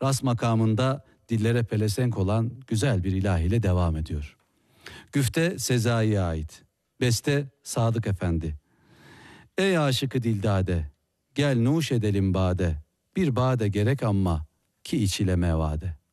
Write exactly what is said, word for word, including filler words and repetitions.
Ras makamında dillere pelesenk olan güzel bir ilahiyle devam ediyor. Güfte Sezai'ye ait. Beste Sadık Efendi. Ey aşıkı dildade, gel nuş edelim bade. Bir bade gerek ama ki içile mevade.